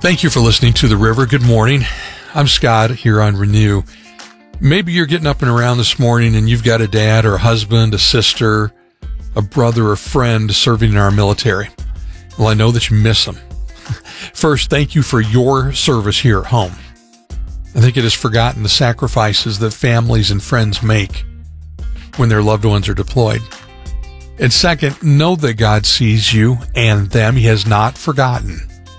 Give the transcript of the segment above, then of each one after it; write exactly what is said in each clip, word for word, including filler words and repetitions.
Thank you for listening to The River. Good morning. I'm Scott here on Renew. Maybe you're getting up and around this morning and you've got a dad or a husband, a sister, a brother or friend serving in our military. Well, I know that you miss them. First, thank you for your service here at home. I think it is forgotten the sacrifices that families and friends make when their loved ones are deployed. And second, know that God sees you and them. He has not forgotten.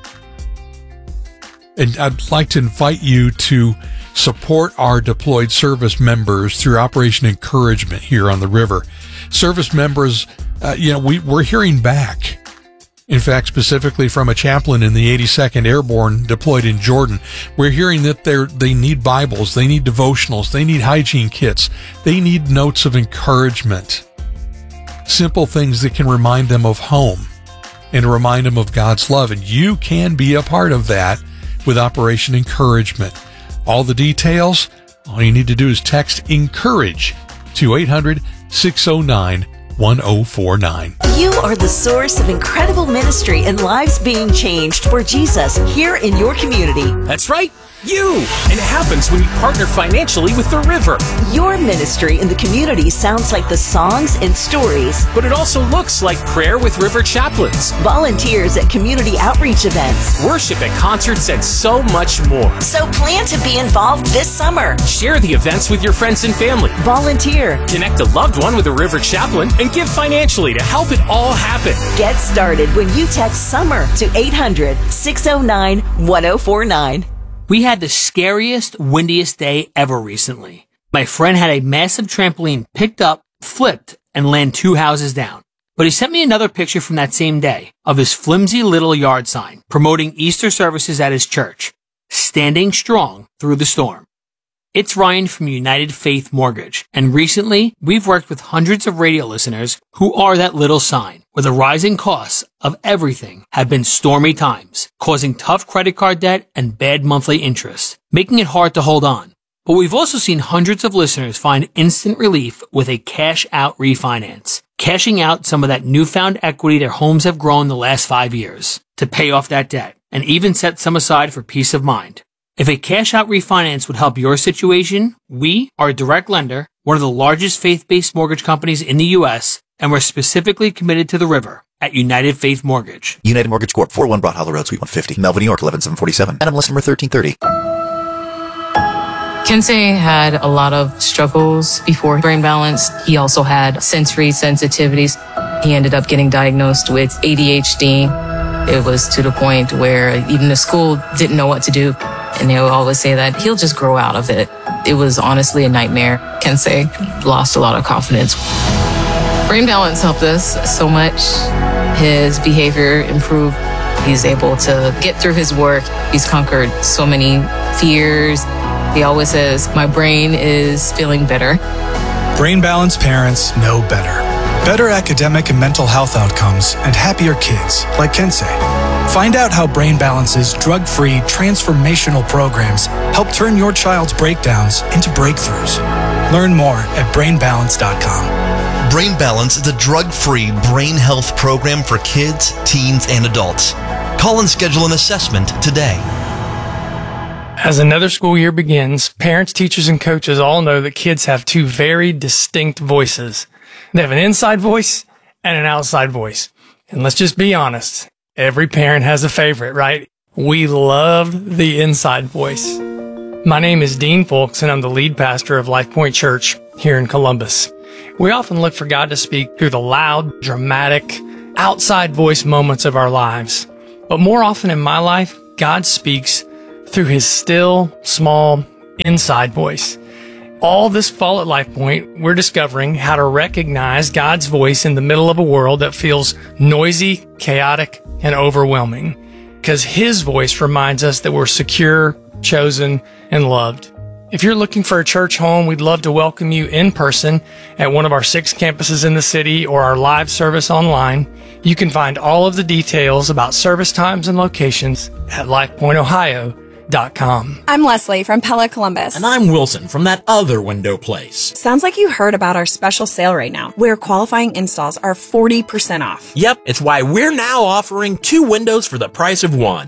And I'd like to invite you to support our deployed service members through Operation Encouragement here on the river. Service members, uh, you know, we, we're hearing back. In fact, specifically from a chaplain in the eighty-second Airborne deployed in Jordan, we're hearing that they they need Bibles, they need devotionals, they need hygiene kits, they need notes of encouragement. Simple things that can remind them of home and remind them of God's love. And you can be a part of that with Operation Encouragement. All the details, all you need to do is text ENCOURAGE to eight hundred, six oh nine, one oh four nine. You are the source of incredible ministry and lives being changed for Jesus here in your community. That's right, you! And it happens when you partner financially with the river. Your ministry in the community sounds like the songs and stories. But it also looks like prayer with river chaplains, volunteers at community outreach events, worship at concerts, and so much more. So plan to be involved this summer. Share the events with your friends and family. Volunteer. Connect a loved one with a river chaplain and give financially to help it all happen. Get started when you text SUMMER to eight hundred, six oh nine, one oh four nine. We had the scariest, windiest day ever recently. My friend had a massive trampoline picked up, flipped, and land two houses down. But he sent me another picture from that same day of his flimsy little yard sign promoting Easter services at his church, standing strong through the storm. It's Ryan from United Faith Mortgage, and recently we've worked with hundreds of radio listeners who are that little sign, where the rising costs of everything have been stormy times, causing tough credit card debt and bad monthly interest, making it hard to hold on. But we've also seen hundreds of listeners find instant relief with a cash-out refinance, cashing out some of that newfound equity their homes have grown the last five years to pay off that debt, and even set some aside for peace of mind. If a cash-out refinance would help your situation, we are a direct lender, one of the largest faith-based mortgage companies in the U S, and we're specifically committed to the river at United Faith Mortgage. United Mortgage Corp, four oh one Broad Hollow Road, Suite one fifty, Melville, New York, eleven seven forty-seven. N M L S number thirteen thirty. Kensei had a lot of struggles before Brain Balance. He also had sensory sensitivities. He ended up getting diagnosed with A D H D. It was to the point where even the school didn't know what to do. And they would always say that he'll just grow out of it. It was honestly a nightmare. Kensei lost a lot of confidence. Brain Balance helped us so much. His behavior improved. He's able to get through his work. He's conquered so many fears. He always says, my brain is feeling better. Brain Balance parents know better. Better academic and mental health outcomes and happier kids like Kensei. Find out how Brain Balance's drug-free transformational programs help turn your child's breakdowns into breakthroughs. Learn more at brain balance dot com. Brain Balance is a drug-free brain health program for kids, teens, and adults. Call and schedule an assessment today. As another school year begins, parents, teachers, and coaches all know that kids have two very distinct voices. They have an inside voice and an outside voice. And let's just be honest. Every parent has a favorite, right? We love the inside voice. My name is Dean Folks, and I'm the lead pastor of Life Point Church here in Columbus. We often look for God to speak through the loud, dramatic, outside voice moments of our lives. But more often in my life, God speaks through his still, small, inside voice. All this fall at Life Point, we're discovering how to recognize God's voice in the middle of a world that feels noisy, chaotic, and overwhelming. Because his voice reminds us that we're secure, chosen, and loved. If you're looking for a church home, we'd love to welcome you in person at one of our six campuses in the city or our live service online. You can find all of the details about service times and locations at life point ohio dot com. I'm Leslie from Pella Columbus. And I'm Wilson from that other window place. Sounds like you heard about our special sale right now, where qualifying installs are forty percent off. Yep, it's why we're now offering two windows for the price of one.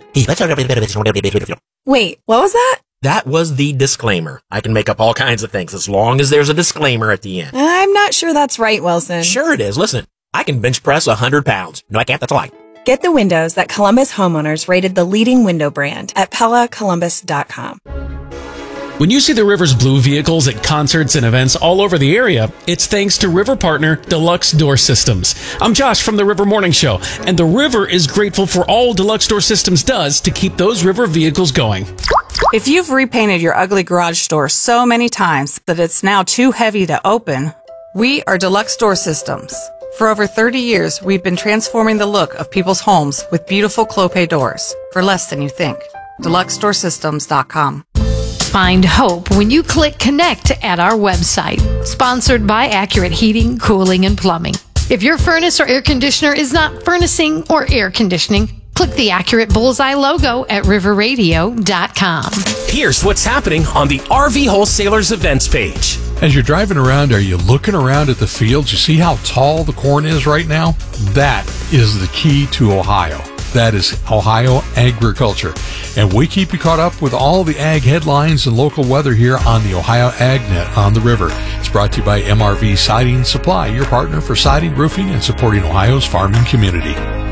Wait, what was that? That was the disclaimer. I can make up all kinds of things as long as there's a disclaimer at the end. I'm not sure that's right, Wilson. Sure it is. Listen, I can bench press one hundred pounds. No, I can't. That's a lie. Get the windows that Columbus homeowners rated the leading window brand at Pella Columbus dot com. When you see the River's blue vehicles at concerts and events all over the area, it's thanks to River partner Deluxe Door Systems. I'm Josh from the River Morning Show, and the River is grateful for all Deluxe Door Systems does to keep those River vehicles going. If you've repainted your ugly garage door so many times that it's now too heavy to open, we are Deluxe Door Systems. For over thirty years, we've been transforming the look of people's homes with beautiful Clopay doors for less than you think. Deluxe Door Systems dot com. Find hope when you click connect at our website. Sponsored by Accurate Heating, Cooling, and Plumbing. If your furnace or air conditioner is not furnacing or air conditioning, click the Accurate Bullseye logo at river radio dot com. Here's what's happening on the R V Wholesalers events page. As you're driving around, are you looking around at the fields? You see how tall the corn is right now? That is the key to Ohio. That is Ohio agriculture. And we keep you caught up with all the ag headlines and local weather here on the Ohio AgNet on the River. It's brought to you by M R V Siding Supply, your partner for siding, roofing, and supporting Ohio's farming community.